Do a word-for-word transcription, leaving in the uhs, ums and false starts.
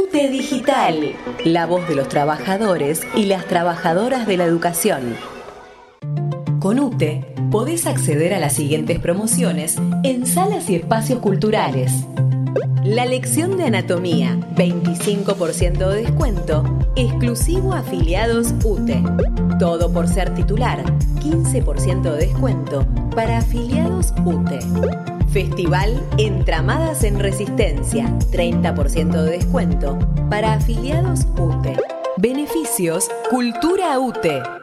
UTE Digital, la voz de los trabajadores y las trabajadoras de la educación. Con UTE podés acceder a las siguientes promociones en salas y espacios culturales. La lección de anatomía, veinticinco por ciento de descuento, exclusivo a afiliados UTE. Todo por ser titular, quince por ciento de descuento para afiliados UTE. Festival Entramadas en Resistencia, treinta por ciento de descuento para afiliados UTE. Beneficios Cultura UTE.